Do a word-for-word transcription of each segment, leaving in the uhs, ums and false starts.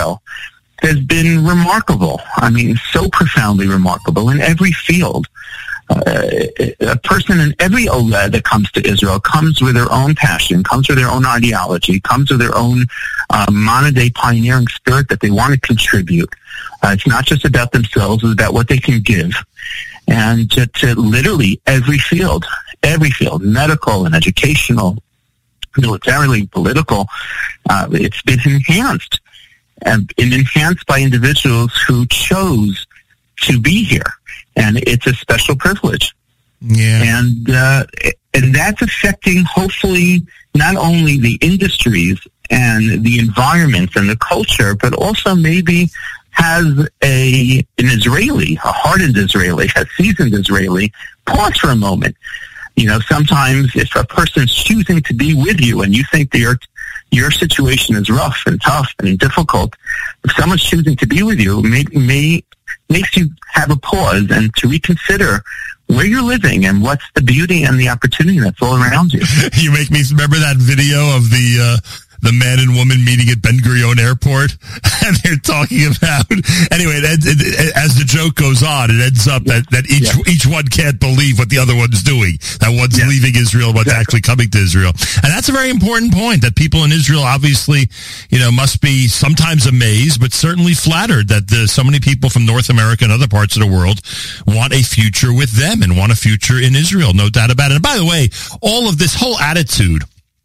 Israel has been remarkable. I mean, so profoundly remarkable in every field. Uh, a person in every Oled that comes to Israel comes with their own passion, comes with their own ideology, comes with their own uh, modern-day pioneering spirit that they want to contribute. Uh, it's not just about themselves, it's about what they can give. And to, to literally every field, every field, medical and educational, militarily, political, uh, it's been enhanced. And, and enhanced by individuals who chose to be here. And it's a special privilege. Yeah. And, uh, and that's affecting, hopefully, not only the industries and the environments and the culture, but also maybe has a an Israeli, a hardened Israeli, a seasoned Israeli, pause for a moment. You know, sometimes if a person's choosing to be with you and you think that your your situation is rough and tough and difficult, if someone's choosing to be with you, may, may makes you have a pause and to reconsider where you're living and what's the beauty and the opportunity that's all around you. You make me remember that video of the uh, the man and woman meeting at Ben Gurion Airport, and they're talking about, anyway, it, ends, it, it, as the joke goes on, it ends up yeah. that, that each yeah. each one can't believe what the other one's doing, that one's yeah. leaving Israel, one's exactly. actually coming to Israel. And that's a very important point, that people in Israel obviously, you know, must be sometimes amazed, but certainly flattered that the, so many people from North America and other parts of the world want a future with them and want a future in Israel, no doubt about it. And by the way, all of this whole attitude,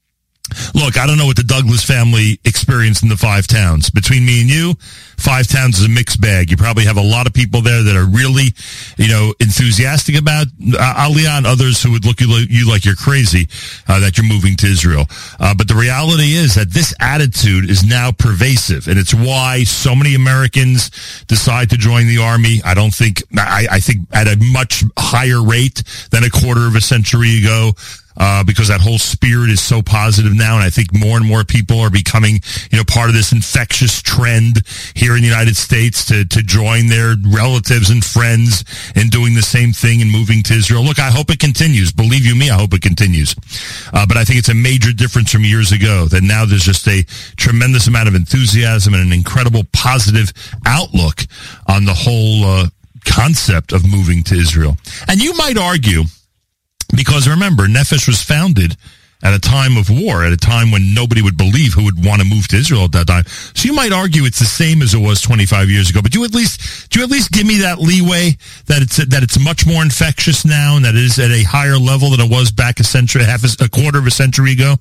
look, I don't know what the Douglas family experienced in the Five Towns. Between me and you, Five Towns is a mixed bag. You probably have a lot of people there that are really, you know, enthusiastic about uh, Aliyah, and others who would look at you like you're crazy uh, that you're moving to Israel. Uh, but the reality is that this attitude is now pervasive, and it's why so many Americans decide to join the Army. I don't think, I, I think at a much higher rate than a quarter of a century ago. Uh, because that whole spirit is so positive now, and I think more and more people are becoming, you know, part of this infectious trend here in the United States to, to join their relatives and friends in doing the same thing and moving to Israel. Look, I hope it continues. Believe you me, I hope it continues. Uh, but I think it's a major difference from years ago, that now there's just a tremendous amount of enthusiasm and an incredible positive outlook on the whole uh, concept of moving to Israel. And you might argue, because remember, Nefesh was founded at a time of war, at a time when nobody would believe who would want to move to Israel at that time. So you might argue it's the same as it was twenty-five years ago. But do you at least do you at least give me that leeway that it's that it's much more infectious now, and that it is at a higher level than it was back a century, half a, a quarter of a century ago?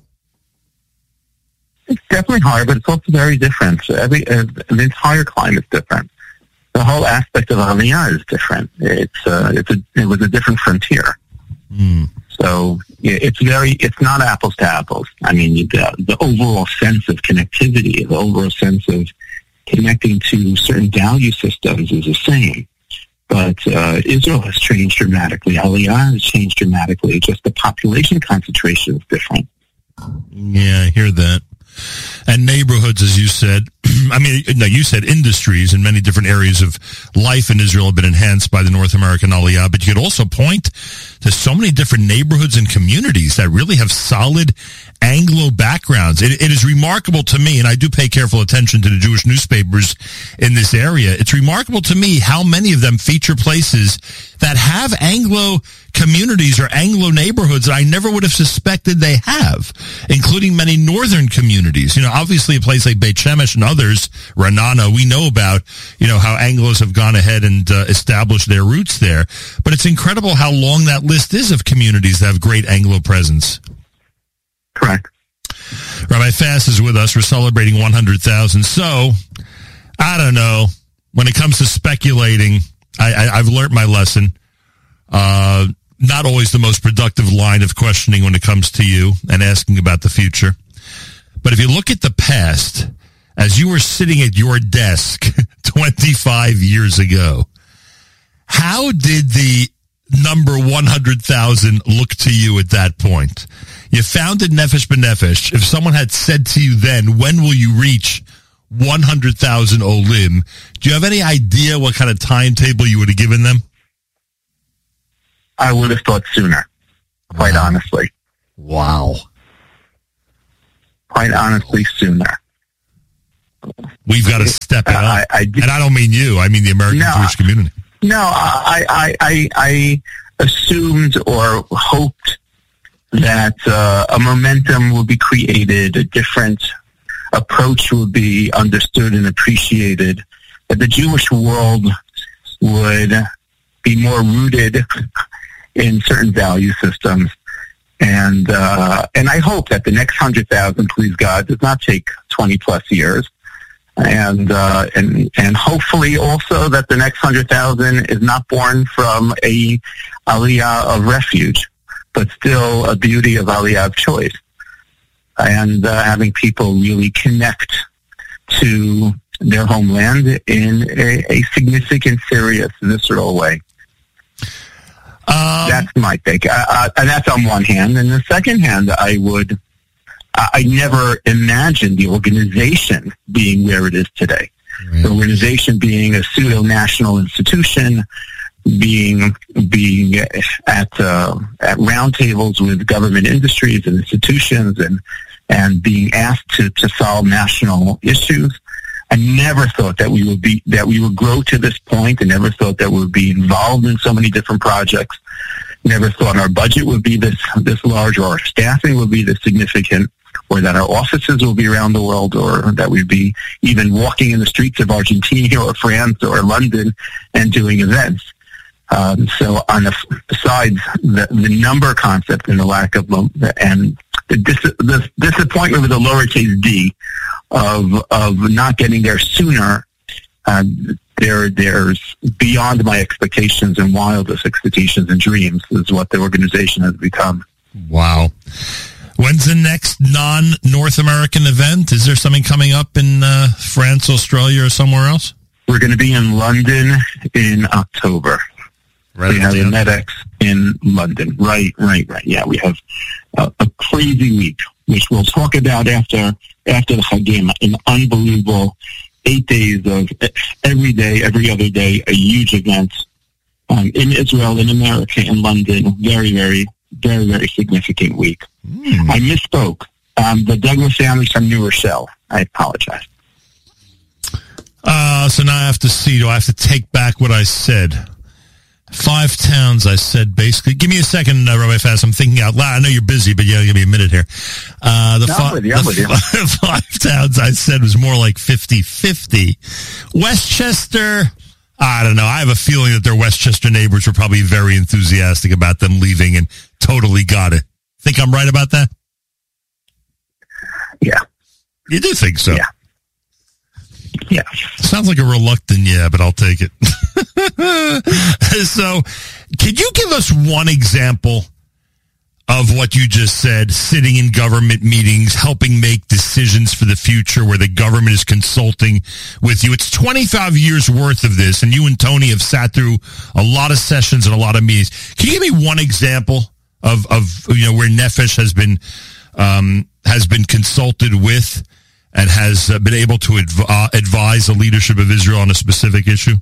It's definitely higher, but it's also very different. Every uh, the entire climate's different. The whole aspect of Aliyah is different. It's uh, it's a it was a different frontier. Mm. So yeah, it's very, it's not apples to apples. I mean, the, the overall sense of connectivity, the overall sense of connecting to certain value systems is the same. But uh, Israel has changed dramatically. Aliyah has changed dramatically. Just the population concentration is different. Yeah, I hear that. And neighborhoods, as you said, I mean, no, you said industries in many different areas of life in Israel have been enhanced by the North American Aliyah, but you could also point to so many different neighborhoods and communities that really have solid Anglo backgrounds. It, it is remarkable to me, and I do pay careful attention to the Jewish newspapers in this area. It's remarkable to me how many of them feature places that have Anglo communities or Anglo neighborhoods that I never would have suspected they have, including many northern communities. You know, obviously a place like Beit Shemesh and others, Ra'anana, we know about, you know, how Anglos have gone ahead and uh, established their roots there. But it's incredible how long that list is of communities that have great Anglo presence. Correct. Rabbi Fass is with us. We're celebrating one hundred thousand. So, I don't know. When it comes to speculating, I, I, I've learned my lesson. Uh, not always the most productive line of questioning when it comes to you and asking about the future. But if you look at the past, as you were sitting at your desk twenty-five years ago, how did the number one hundred thousand look to you at that point? You founded Nefesh B'Nefesh. If someone had said to you then, when will you reach one hundred thousand Olim? Do you have any idea what kind of timetable you would have given them? I would have thought sooner, quite wow. honestly. Wow. Quite honestly, sooner. we've got to step it up. I, I did, and I don't mean you. I mean the American no, Jewish community. No, I, I, I, I assumed or hoped that uh, a momentum will be created, a different approach will be understood and appreciated, that the Jewish world would be more rooted in certain value systems. And uh, and I hope that the next one hundred thousand, please God, does not take twenty plus years. And uh, and and hopefully also that the next one hundred thousand is not born from a aliyah of refuge, but still a beauty of aliyah of choice. And uh, having people really connect to their homeland in a, a significant, serious, visceral way. Um, that's my take. Uh, uh, and that's on one hand. And the second hand, I would, uh, I never imagined the organization being where it is today. Right. The organization being a pseudo-national institution, being being at uh, at roundtables with government industries and institutions, and and being asked to, to solve national issues. I never thought that we would be that we would grow to this point. I never thought that we would be involved in so many different projects. Never thought our budget would be this this large, or our staffing would be this significant, or that our offices will be around the world, or that we'd be even walking in the streets of Argentina or France or London and doing events. Um, so, on the besides the, the number concept and the lack of and the, dis, the disappointment with the lowercase d of of not getting there sooner, uh, there there's beyond my expectations and wildest expectations and dreams is what the organization has become. Wow. When's the next non-North American event? Is there something coming up in uh, France, Australia, or somewhere else? We're going to be in London in October. Right. We have the MedX in London. Right, right, right. Yeah, we have a, a crazy week, which we'll talk about after after the Chagim. An unbelievable eight days of every day, every other day, a huge event um, in Israel, in America, in London. Very, very, very, very significant week. Mm. I misspoke. Um, the Douglas family from New Rochelle. I apologize. Uh, so now I have to see. Do I have to take back what I said? Five towns, I said, basically. Give me a second, uh, Rabbi Fass. I'm thinking out loud. I know you're busy, but yeah, give me a minute here. Uh, the, no, fi- with you, the f- five towns I said was more like fifty-fifty. Westchester, I don't know. I have a feeling that their Westchester neighbors were probably very enthusiastic about them leaving and totally got it. Think I'm right about that? Yeah. You do think so? Yeah. Yeah. Sounds like a reluctant yeah, but I'll take it. So, could you give us one example of what you just said, sitting in government meetings, helping make decisions for the future where the government is consulting with you? It's twenty-five years worth of this, and you and Tony have sat through a lot of sessions and a lot of meetings. Can you give me one example of, of you know, where Nefesh has been um, has been consulted with and has uh, been able to adv- uh, advise the leadership of Israel on a specific issue?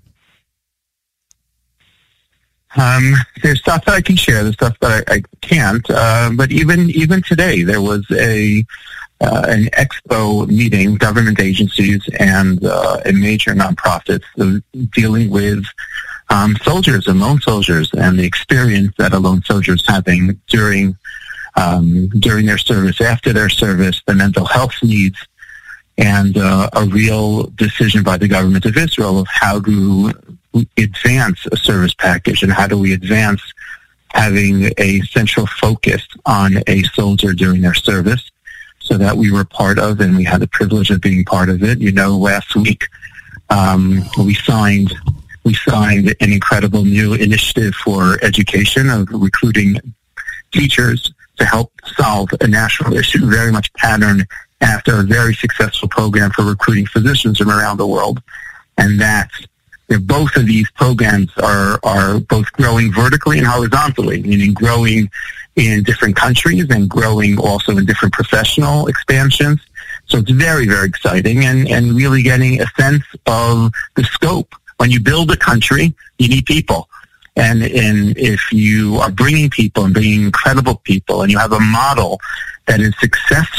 Um, there's stuff that I can share, there's stuff that I, I can't. Uh, but even even today, there was a uh, an expo meeting, government agencies and uh, and major nonprofits uh, dealing with um, soldiers and lone soldiers and the experience that a lone soldier is having during um, during their service, after their service, the mental health needs, and uh, a real decision by the government of Israel of how to advance a service package and how do we advance having a central focus on a soldier during their service, so that we were part of, and we had the privilege of being part of it. You know, last week um, we signed we signed an incredible new initiative for education of recruiting teachers to help solve a national issue, very much patterned after a very successful program for recruiting physicians from around the world. And that both of these programs are, are both growing vertically and horizontally, meaning growing in different countries and growing also in different professional expansions. So it's very, very exciting, and, and really getting a sense of the scope. When you build a country, you need people. And, and if you are bringing people and bringing incredible people, and you have a model that is successful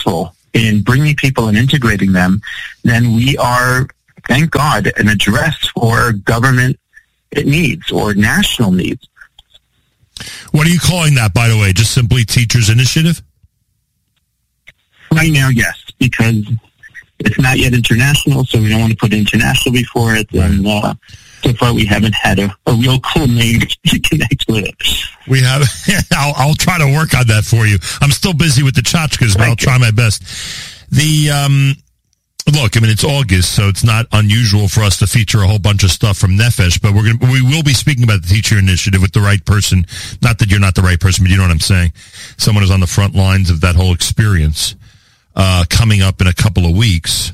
in bringing people and integrating them, then we are, thank God, an address for government needs or national needs. What are you calling that, by the way? Just simply Teachers Initiative? Right now, yes, because it's not yet international, so we don't want to put international before it. Right. And uh, so far, we haven't had a, a real cool name to connect with it. We have. I'll, I'll try to work on that for you. I'm still busy with the tchotchkes, but I'll try my best. The um, look, I mean, it's August, so it's not unusual for us to feature a whole bunch of stuff from Nefesh, but we're gonna, we will be speaking about the Teacher Initiative with the right person. Not that you're not the right person, but you know what I'm saying. Someone who's on the front lines of that whole experience. Uh, coming up in a couple of weeks.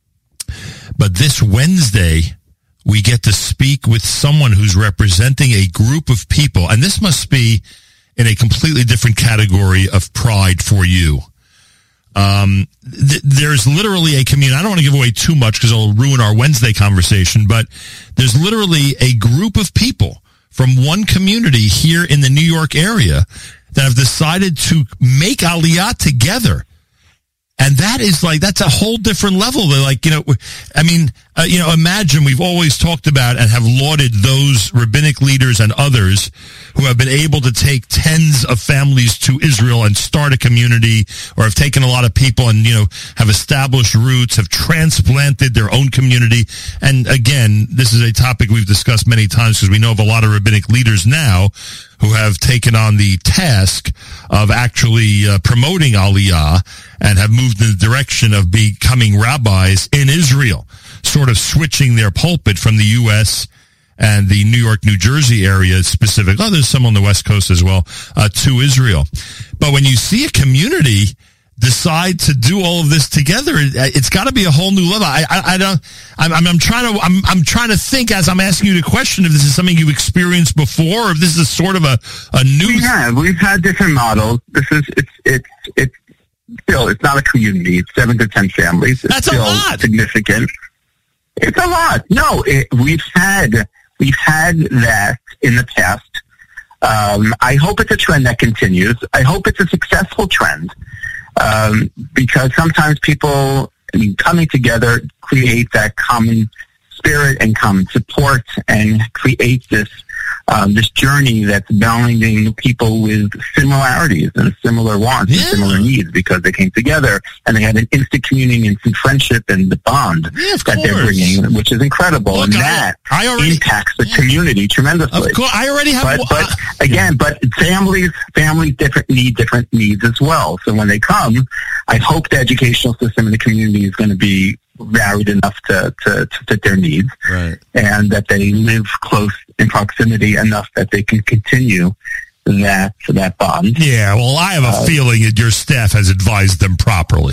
But this Wednesday, we get to speak with someone who's representing a group of people, and this must be in a completely different category of pride for you. Um, th- there's literally a community. I don't want to give away too much because it'll ruin our Wednesday conversation, but there's literally a group of people from one community here in the New York area that have decided to make Aliyah together. And that is like, that's a whole different level. They're like, you know, I mean, uh, you know, imagine we've always talked about and have lauded those rabbinic leaders and others who have been able to take tens of families to Israel and start a community, or have taken a lot of people and, you know, have established roots, have transplanted their own community. And again, this is a topic we've discussed many times because we know of a lot of rabbinic leaders now who have taken on the task of actually uh, promoting Aliyah and have moved in the direction of becoming rabbis in Israel, sort of switching their pulpit from the U S and the New York, New Jersey area specific. Oh, there's some on the West Coast as well, uh, to Israel. But when you see a community decide to do all of this together, it, it's got to be a whole new level. I, I, I don't. I'm, I'm trying to. I'm, I'm trying to think as I'm asking you the question if this is something you've experienced before, or if this is sort of a a new. We have. We've had different models. This is. It's. It's. It's still. It's not a community. It's seven to ten families. It's That's still a lot. Significant. It's a lot. No, it, we've had. We've had that in the past. Um, I hope it's a trend that continues. I hope it's a successful trend. Um, because sometimes people, I mean, coming together create that common spirit and common support and create this um, this journey that's binding people with similarities and similar wants yeah. and similar needs because they came together and they had an instant communion, instant friendship, and the bond yeah, that course. They're bringing, which is incredible. Look, and I, that I already, impacts the community tremendously. Of course, I already have. But, but again, but families, families different need different needs as well. So when they come, I hope the educational system in the community is going to be varied enough to, to, to fit their needs, right. and that they live close in proximity enough that they can continue that that bond. Yeah, well, I have a uh, feeling that your staff has advised them properly.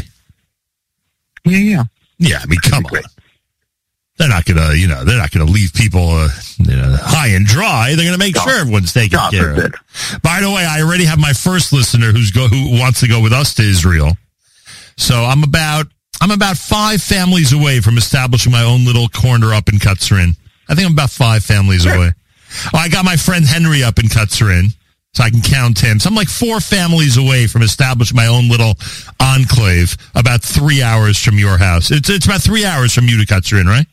Yeah, yeah. Yeah, I mean, come on. They're not going to, you know, they're not going to leave people uh, you know, high and dry. They're going to make God, sure everyone's taken God care of. By the way, I already have my first listener who's go who wants to go with us to Israel. So I'm about I'm about five families away from establishing my own little corner up in Kutzerin. I think I'm about five families sure. away. Oh, I got my friend Henry up in Kutzerin, so I can count him. So I'm like four families away from establishing my own little enclave, about three hours from your house. It's it's about three hours from you to Kutzerin, right?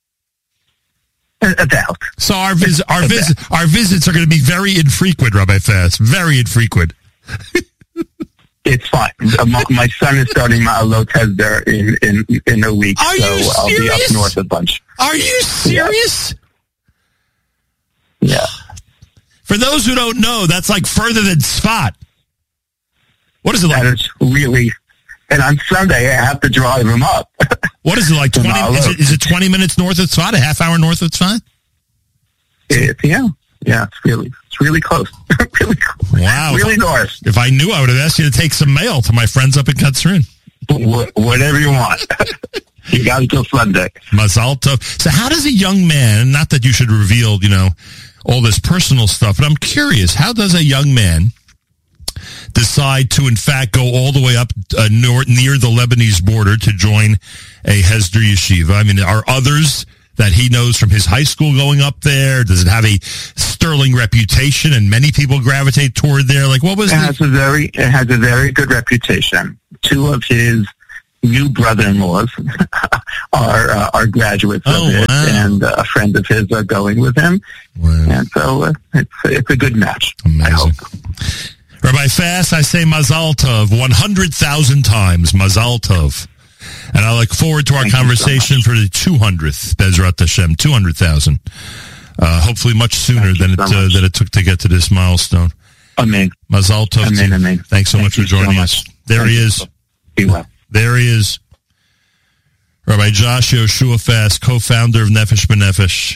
About. So our visit, our visit, our visits are going to be very infrequent, Rabbi Fass. Very infrequent. It's fine. My, my son is starting Ma'alot Hesder in, in, in a week, are so you I'll be up north a bunch. Are you serious? Yeah. yeah. For those who don't know, that's like further than Tzfat. What is it like? That is really, and on Sunday I have to drive him up. What is it like? Twenty? Is it, is it twenty minutes north of Tzfat? A half hour north of Tzfat? It, yeah, yeah. It's really, it's really close. really close. Wow. Really north. If I knew, I would have asked you to take some mail to my friends up in Kutzerin. Wh- whatever you want. You got until Sunday. Mazal tov. So, how does a young man? Not that you should reveal, you know, all this personal stuff, but I'm curious. How does a young man decide to, in fact, go all the way up uh, near, near the Lebanese border to join a Hesder yeshiva? I mean, are others that he knows from his high school going up there? Does it have a sterling reputation and many people gravitate toward there? Like, what was it? It has a very, it has a very good reputation. Two of his new brother-in-laws are uh, are graduates oh, of it, wow. and uh, a friend of his are going with him. Wow. And so uh, it's it's a good match. Amazing. I hope. Rabbi Fass, I say Mazal Tov one hundred thousand times, Mazal Tov. And I look forward to our Thank conversation so for the two hundredth, Bezrat Hashem, two hundred thousand. Uh, hopefully much sooner than it, so uh, than it took to get to this milestone. Amen. Mazal Tov. Amen, amen. Thanks so Thank much for joining so us. Much. There Thank he you. is. Be well. There he is. Rabbi Josh Yoshua Fass, co-founder of Nefesh B'Nefesh.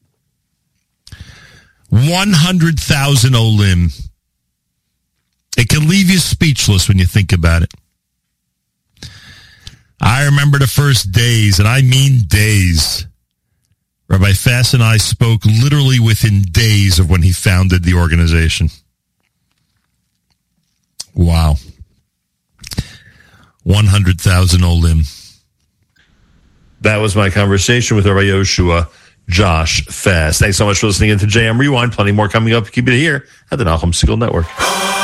one hundred thousand olim. It can leave you speechless when you think about it. I remember the first days, and I mean days. Rabbi Fass and I spoke literally within days of when he founded the organization. Wow. one hundred thousand olim. That was my conversation with Rabbi Yoshua Josh Fass. Thanks so much for listening in to J M Rewind. Plenty more coming up. Keep it here at the Nachum Segal Network.